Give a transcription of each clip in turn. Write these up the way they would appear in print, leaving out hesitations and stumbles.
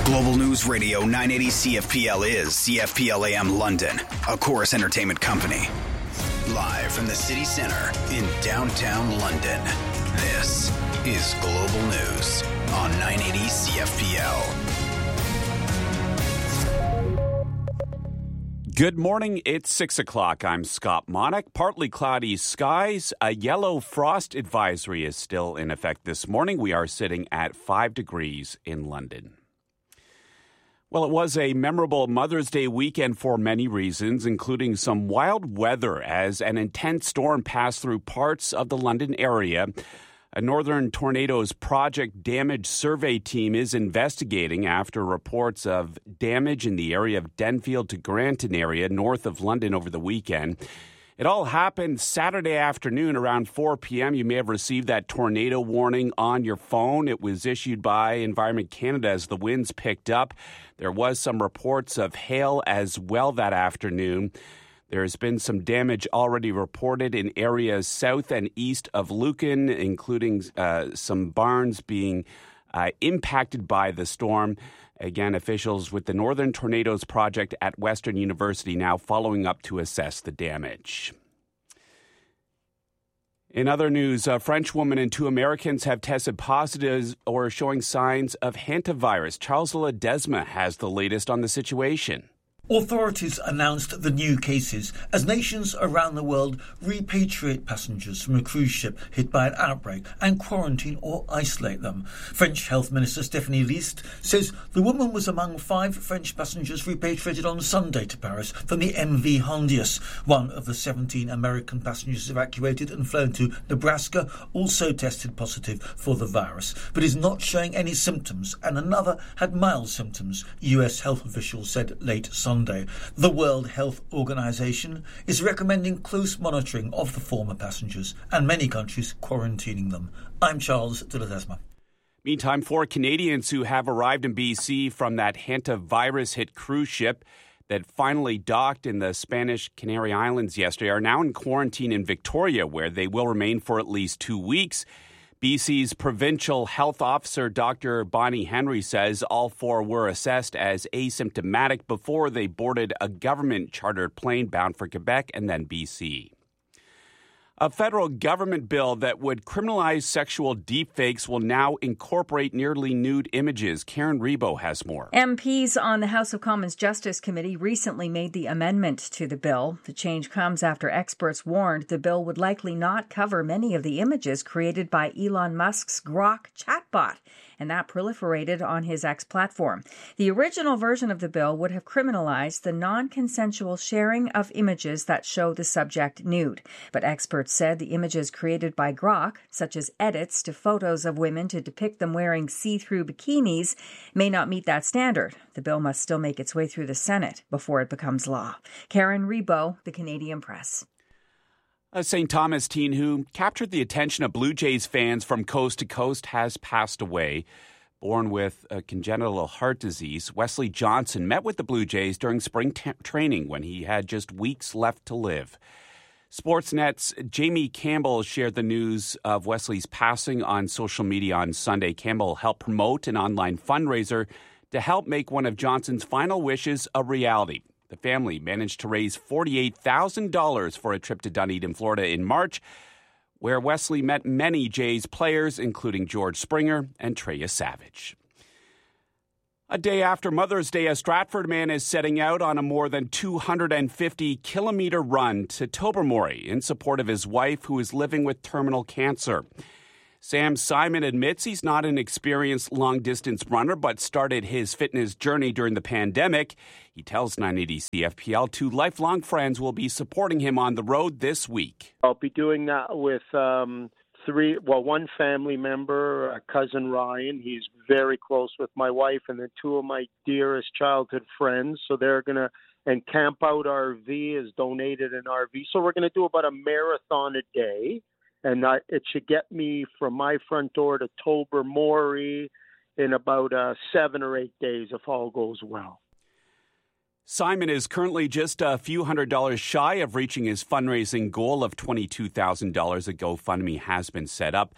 Global News Radio 980 CFPL is CFPL AM London, a Chorus Entertainment company. Live from the city centre in downtown London, this is Global News on 980 CFPL. Good morning, it's 6 o'clock. I'm Scott Monick. Partly cloudy skies. A yellow frost advisory is still in effect this morning. We are sitting at 5 degrees in London. Well, it was a memorable Mother's Day weekend for many reasons, including some wild weather as an intense storm passed through parts of the London area. A Northern Tornadoes Project Damage Survey team is investigating after reports of damage in the area of Denfield to Granton area north of London over the weekend. It all happened Saturday afternoon around 4 p.m. You may have received that tornado warning on your phone. It was issued by Environment Canada as the winds picked up. There was some reports of hail as well that afternoon. There's been some damage already reported in areas south and east of Lucan, including some barns being impacted by the storm. Again, officials with the Northern Tornadoes Project at Western University now following up to assess the damage. In other news, a French woman and 2 Americans have tested positive or showing signs of hantavirus. Charles Ledesma has the latest on the situation. Authorities announced the new cases as nations around the world repatriate passengers from a cruise ship hit by an outbreak and quarantine or isolate them. French Health Minister Stéphanie List says the woman was among 5 French passengers repatriated on Sunday to Paris from the MV Hondius. One of the 17 American passengers evacuated and flown to Nebraska also tested positive for the virus, but is not showing any symptoms, and another had mild symptoms, US health officials said late Sunday. The World Health Organization is recommending close monitoring of the former passengers and many countries quarantining them. I'm Charles de Ledesma. Meantime, 4 Canadians who have arrived in BC from that hantavirus-hit cruise ship that finally docked in the Spanish Canary Islands yesterday are now in quarantine in Victoria, where they will remain for at least 2 weeks. BC's provincial health officer, Dr. Bonnie Henry, says all 4 were assessed as asymptomatic before they boarded a government-chartered plane bound for Quebec and then BC. A federal government bill that would criminalize sexual deepfakes will now incorporate nearly nude images. Karen Rebo has more. MPs on the House of Commons Justice Committee recently made the amendment to the bill. The change comes after experts warned the bill would likely not cover many of the images created by Elon Musk's Grok chatbot, and that proliferated on his X platform. The original version of the bill would have criminalized the non-consensual sharing of images that show the subject nude. But experts said the images created by Grok, such as edits to photos of women to depict them wearing see-through bikinis, may not meet that standard. The bill must still make its way through the Senate before it becomes law. Karen Rebo, The Canadian Press. A St. Thomas teen who captured the attention of Blue Jays fans from coast to coast has passed away. Born with a congenital heart disease, Wesley Johnson met with the Blue Jays during spring training when he had just weeks left to live. Sportsnet's Jamie Campbell shared the news of Wesley's passing on social media on Sunday. Campbell helped promote an online fundraiser to help make one of Johnson's final wishes a reality. The family managed to raise $48,000 for a trip to Dunedin, Florida in March, where Wesley met many Jays players, including George Springer and Treya Savage. A day after Mother's Day, a Stratford man is setting out on a more than 250-kilometer run to Tobermory in support of his wife, who is living with terminal cancer. Sam Simon admits he's not an experienced long-distance runner, but started his fitness journey during the pandemic. He tells 980 CFPL 2 lifelong friends will be supporting him on the road this week. I'll be doing that with one family member, cousin Ryan. He's very close with my wife, and then 2 of my dearest childhood friends. So they're going to, and Camp Out RV has donated an RV. So we're going to do about a marathon a day. And it should get me from my front door to Tobermory in about 7 or 8 days if all goes well. Simon is currently just a few $100s shy of reaching his fundraising goal of $22,000. A GoFundMe has been set up.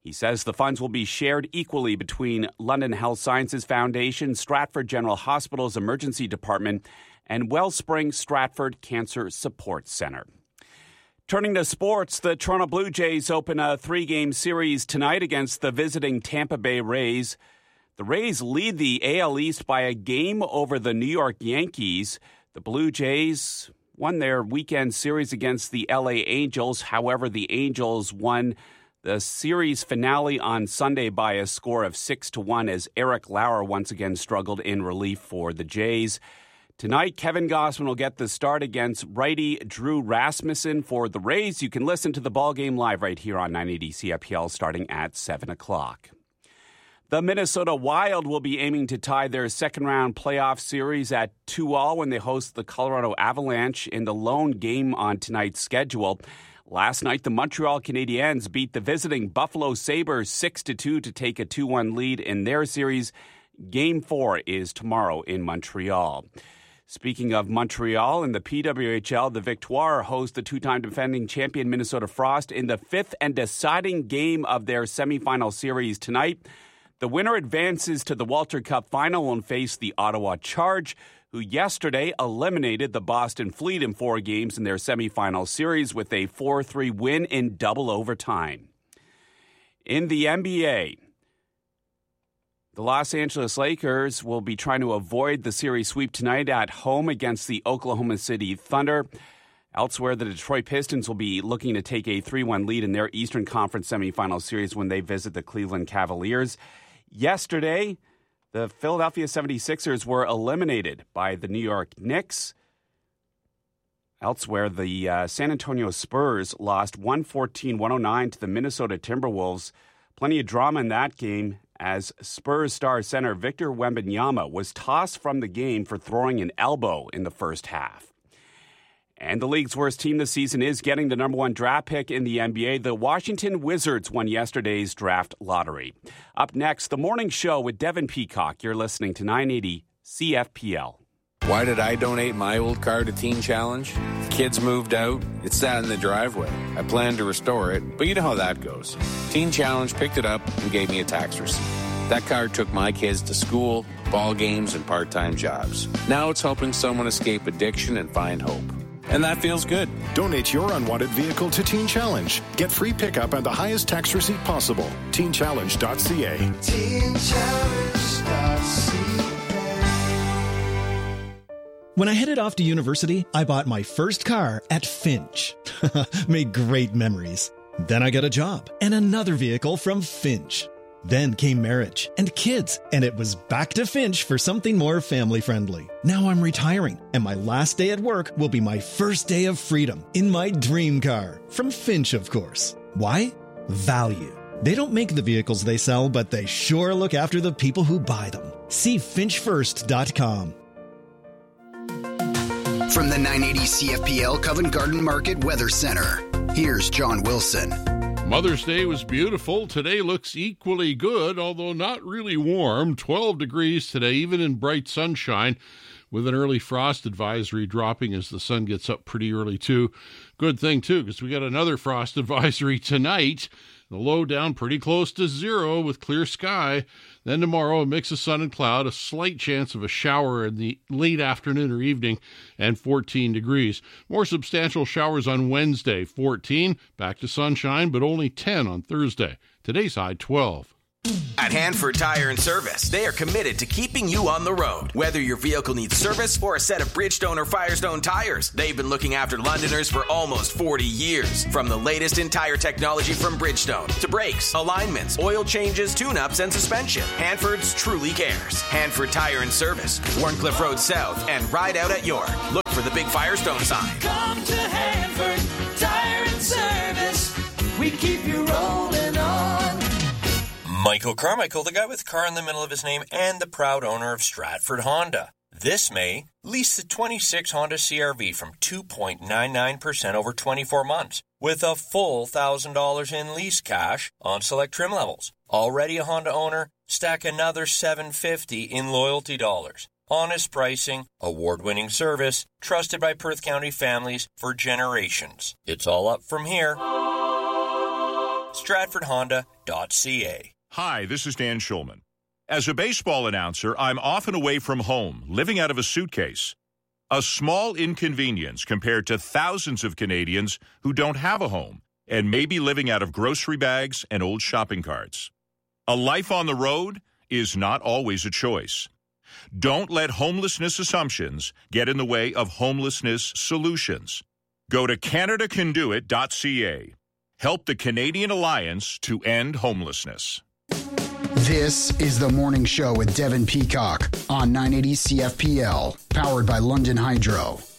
He says the funds will be shared equally between London Health Sciences Foundation, Stratford General Hospital's Emergency Department, and Wellspring Stratford Cancer Support Centre. Turning to sports, the Toronto Blue Jays open a 3-game series tonight against the visiting Tampa Bay Rays. The Rays lead the AL East by a game over the New York Yankees. The Blue Jays won their weekend series against the LA Angels. However, the Angels won the series finale on Sunday by a score of 6-1 as Eric Lauer once again struggled in relief for the Jays. Tonight, Kevin Gausman will get the start against righty Drew Rasmussen for the Rays. You can listen to the ballgame live right here on 980 CFPL starting at 7 o'clock. The Minnesota Wild will be aiming to tie their second-round playoff series at 2-2 when they host the Colorado Avalanche in the lone game on tonight's schedule. Last night, the Montreal Canadiens beat the visiting Buffalo Sabres 6-2 to take a 2-1 lead in their series. Game 4 is tomorrow in Montreal. Speaking of Montreal, in the PWHL, the Victoire host the two-time defending champion Minnesota Frost in the fifth and deciding game of their semifinal series tonight. The winner advances to the Walter Cup final and face the Ottawa Charge, who yesterday eliminated the Boston Fleet in 4 games in their semifinal series with a 4-3 win in double overtime. In the NBA, the Los Angeles Lakers will be trying to avoid the series sweep tonight at home against the Oklahoma City Thunder. Elsewhere, the Detroit Pistons will be looking to take a 3-1 lead in their Eastern Conference semifinal series when they visit the Cleveland Cavaliers. Yesterday, the Philadelphia 76ers were eliminated by the New York Knicks. Elsewhere, the San Antonio Spurs lost 114-109 to the Minnesota Timberwolves. Plenty of drama in that game as Spurs star center Victor Wembanyama was tossed from the game for throwing an elbow in the first half. And the league's worst team this season is getting the number 1 draft pick in the NBA. The Washington Wizards won yesterday's draft lottery. Up next, The Morning Show with Devin Peacock. You're listening to 980 CFPL. Why did I donate my old car to Teen Challenge? Kids moved out. It sat in the driveway. I planned to restore it, but you know how that goes. Teen Challenge picked it up and gave me a tax receipt. That car took my kids to school, ball games, and part-time jobs. Now it's helping someone escape addiction and find hope. And that feels good. Donate your unwanted vehicle to Teen Challenge. Get free pickup and the highest tax receipt possible. TeenChallenge.ca. TeenChallenge.ca. When I headed off to university, I bought my first car at Finch. Made great memories. Then I got a job and another vehicle from Finch. Then came marriage and kids, and it was back to Finch for something more family-friendly. Now I'm retiring, and my last day at work will be my first day of freedom in my dream car. From Finch, of course. Why? Value. They don't make the vehicles they sell, but they sure look after the people who buy them. See finchfirst.com. From the 980 CFPL Covent Garden Market Weather Center, here's John Wilson. Mother's Day was beautiful. Today looks equally good, although not really warm. 12 degrees today, even in bright sunshine, with an early frost advisory dropping as the sun gets up pretty early, too. Good thing, too, because we got another frost advisory tonight. The low down pretty close to 0 with clear sky. Then tomorrow, a mix of sun and cloud, a slight chance of a shower in the late afternoon or evening, and 14 degrees. More substantial showers on Wednesday, 14. Back to sunshine, but only 10 on Thursday. Today's high, 12. At Hanford Tire and Service, they are committed to keeping you on the road. Whether your vehicle needs service or a set of Bridgestone or Firestone tires, they've been looking after Londoners for almost 40 years. From the latest in tire technology from Bridgestone to brakes, alignments, oil changes, tune-ups, and suspension, Hanford's truly cares. Hanford Tire and Service, Warncliffe Road South, and Ride Out at York. Look for the big Firestone sign. Come to Hanford Tire and Service. We keep you rolling on. Michael Carmichael, the guy with car in the middle of his name and the proud owner of Stratford Honda. This May, lease the 26 Honda CR-V from 2.99% over 24 months with a full $1,000 in lease cash on select trim levels. Already a Honda owner? Stack another $750 in loyalty dollars. Honest pricing, award-winning service, trusted by Perth County families for generations. It's all up from here. StratfordHonda.ca. Hi, this is Dan Schulman. As a baseball announcer, I'm often away from home, living out of a suitcase. A small inconvenience compared to thousands of Canadians who don't have a home and may be living out of grocery bags and old shopping carts. A life on the road is not always a choice. Don't let homelessness assumptions get in the way of homelessness solutions. Go to CanadaCanDoIt.ca. Help the Canadian Alliance to end homelessness. This is The Morning Show with Devin Peacock on 980 CFPL, powered by London Hydro.